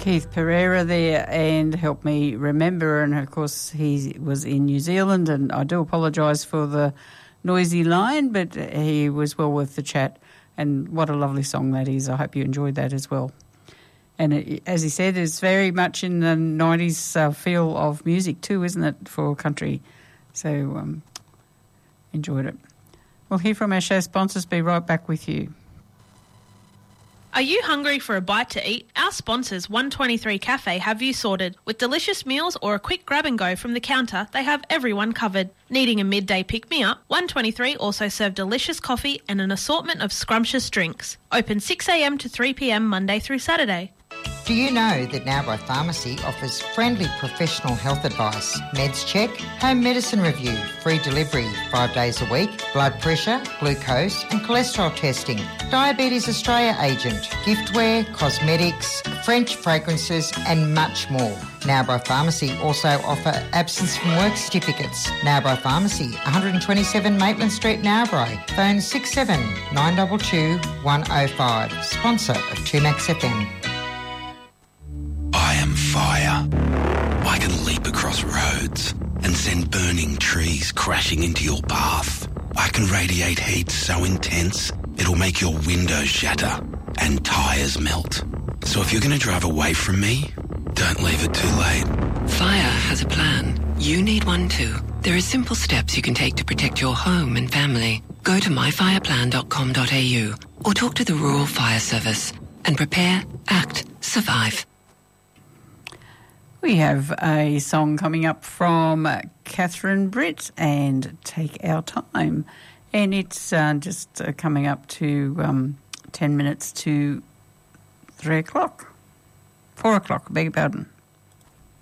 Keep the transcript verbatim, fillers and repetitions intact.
Keith Pereira there and Help Me Remember, and of course he was in New Zealand, and I do apologise for the noisy line, but he was well worth the chat, and what a lovely song that is. I hope you enjoyed that as well. And it, as he said, it's very much in the nineties uh, feel of music too, isn't it, for country? So um, enjoyed it. We'll hear from our show sponsors. Be right back with you. Are you hungry for a bite to eat? Our sponsors, one twenty-three Cafe, have you sorted. With delicious meals or a quick grab and go from the counter, they have everyone covered. Needing a midday pick-me-up? one twenty-three also serve delicious coffee and an assortment of scrumptious drinks. Open six a m to three p m Monday through Saturday. Do you know that Narrabri Pharmacy offers friendly professional health advice, meds check, home medicine review, free delivery five days a week, blood pressure, glucose and cholesterol testing, Diabetes Australia agent, giftware, cosmetics, French fragrances and much more. Narrabri Pharmacy also offer absence from work certificates. Narrabri Pharmacy, one twenty-seven Maitland Street, Narrabri. Phone six seven nine two two, one oh five. Sponsor of two Max F M. I am fire. I can leap across roads and send burning trees crashing into your path. I can radiate heat so intense it'll make your windows shatter and tyres melt. So if you're going to drive away from me, don't leave it too late. Fire has a plan. You need one too. There are simple steps you can take to protect your home and family. Go to my fire plan dot com dot a u or talk to the Rural Fire Service and prepare, act, survive. We have a song coming up from Catherine Britt and Take Our Time. And it's uh, just uh, coming up to um, ten minutes to three o'clock. Four o'clock, beg your pardon.